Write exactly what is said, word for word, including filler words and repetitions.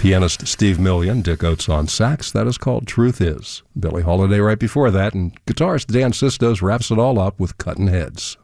Pianist Steve Million, Dick Oates on sax. That is called Truth Is. Billie Holiday right before that, and guitarist Dan Sistos wraps it all up with Cuttin' Heads.